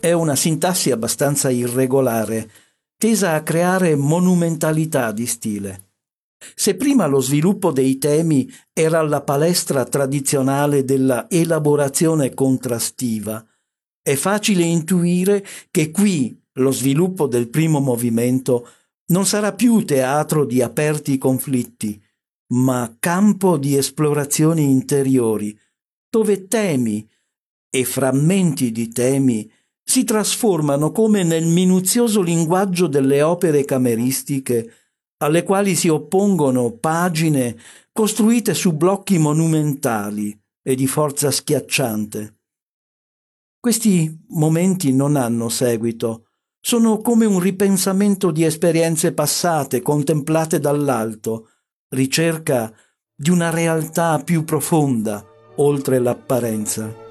È una sintassi abbastanza irregolare, tesa a creare monumentalità di stile. Se prima lo sviluppo dei temi era la palestra tradizionale della elaborazione contrastiva, è facile intuire che qui lo sviluppo del primo movimento non sarà più teatro di aperti conflitti, ma campo di esplorazioni interiori, dove temi e frammenti di temi si trasformano come nel minuzioso linguaggio delle opere cameristiche alle quali si oppongono pagine costruite su blocchi monumentali e di forza schiacciante. Questi momenti non hanno seguito, sono come un ripensamento di esperienze passate contemplate dall'alto, ricerca di una realtà più profonda oltre l'apparenza.